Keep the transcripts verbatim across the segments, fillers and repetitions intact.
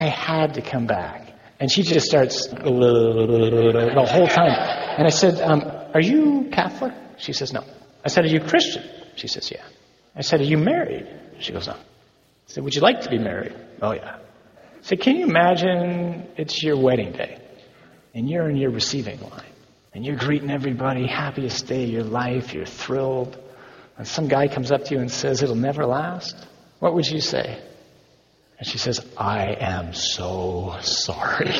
I had to come back. And she just starts the whole time. And I said, um, are you Catholic? She says, no. I said, are you Christian? She says, yeah. I said, are you married? She goes, no. I said, would you like to be married? Oh, yeah. I said, can you imagine it's your wedding day and you're in your receiving line and you're greeting everybody, happiest day of your life, you're thrilled, and some guy comes up to you and says, it'll never last? What would you say? And she says, I am so sorry.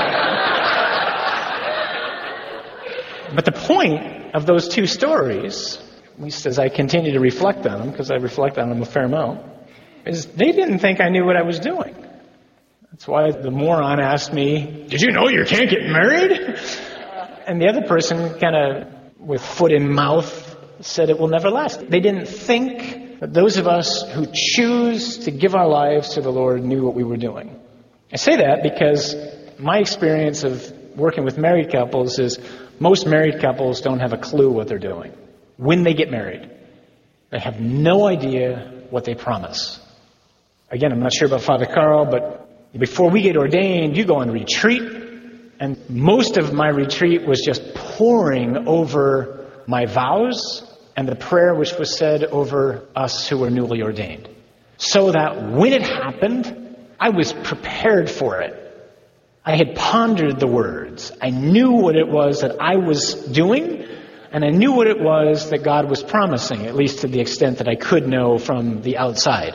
But the point of those two stories, at least as I continue to reflect on them, because I reflect on them a fair amount, is they didn't think I knew what I was doing. That's why the moron asked me, did you know you can't get married? And the other person, kind of with foot in mouth, said it will never last. They didn't think that those of us who choose to give our lives to the Lord knew what we were doing. I say that because my experience of working with married couples is most married couples don't have a clue what they're doing when they get married. They have no idea what they promise. Again, I'm not sure about Father Carl, but before we get ordained, you go on retreat. And most of my retreat was just poring over my vows and the prayer which was said over us who were newly ordained. So that when it happened, I was prepared for it. I had pondered the words. I knew what it was that I was doing, and I knew what it was that God was promising, at least to the extent that I could know from the outside.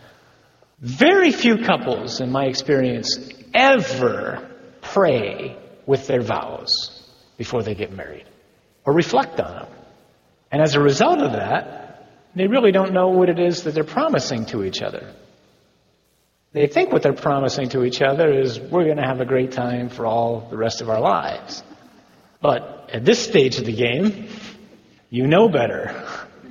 Very few couples, in my experience, ever pray with their vows before they get married or reflect on them. And as a result of that, they really don't know what it is that they're promising to each other. They think what they're promising to each other is we're going to have a great time for all the rest of our lives. But at this stage of the game, you know better.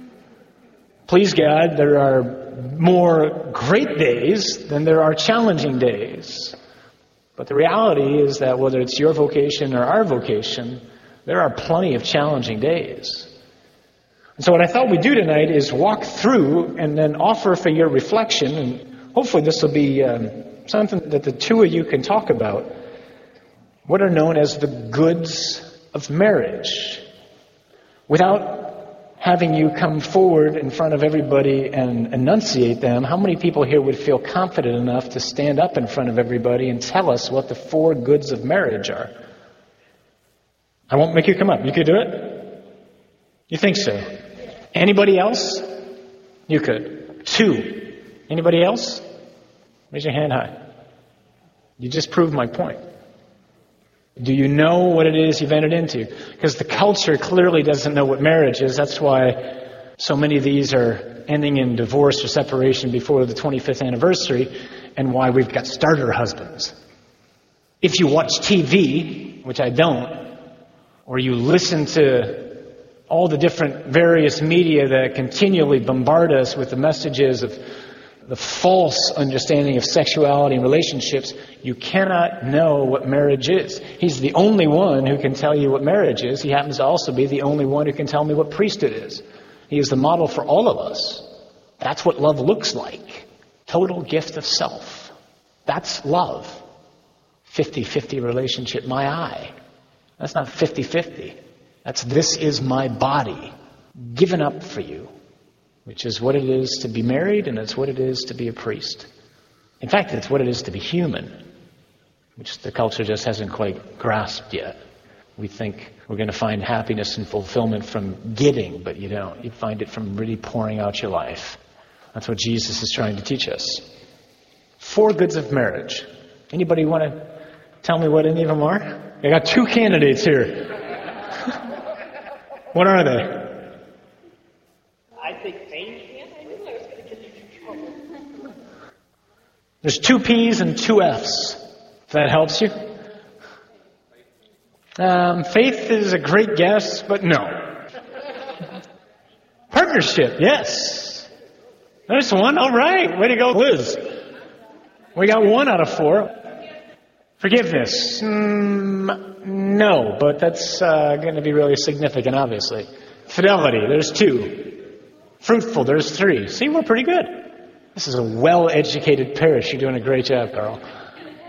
Please God, there are more great days than there are challenging days. But the reality is that whether it's your vocation or our vocation, there are plenty of challenging days. And so what I thought we'd do tonight is walk through and then offer for your reflection, and hopefully this will be um, something that the two of you can talk about, what are known as the goods of marriage. Without having you come forward in front of everybody and enunciate them, how many people here would feel confident enough to stand up in front of everybody and tell us what the four goods of marriage are? I won't make you come up. You could do it? You think so? Anybody else? You could. Two. Anybody else? Raise your hand high. You just proved my point. Do you know what it is you've entered into? Because the culture clearly doesn't know what marriage is. That's why so many of these are ending in divorce or separation before the twenty-fifth anniversary, and why we've got starter husbands. If you watch T V, which I don't, or you listen to all the different various media that continually bombard us with the messages of the false understanding of sexuality and relationships, you cannot know what marriage is. He's the only one who can tell you what marriage is. He happens to also be the only one who can tell me what priesthood is. He is the model for all of us. That's what love looks like. Total gift of self. That's love. fifty-fifty relationship, my eye. That's not fifty-fifty. That's this is my body given up for you, which is what it is to be married, and it's what it is to be a priest. In fact, it's what it is to be human, which the culture just hasn't quite grasped yet. We think we're going to find happiness and fulfillment from getting, but you don't. You find it from really pouring out your life. That's what Jesus is trying to teach us. Four goods of marriage. Anybody want to tell me what any of them are? I got two candidates here. What are they? I think faith. I knew I was going to get you in trouble. There's two P's and two F's, if that helps you. Um, faith is a great guess, but no. Partnership, yes. There's one. All right. Way to go, Liz. We got one out of four. Forgiveness. Mm, no, but that's uh, going to be really significant, obviously. Fidelity. There's two. Fruitful. There's three. See, we're pretty good. This is a well-educated parish. You're doing a great job, Carl.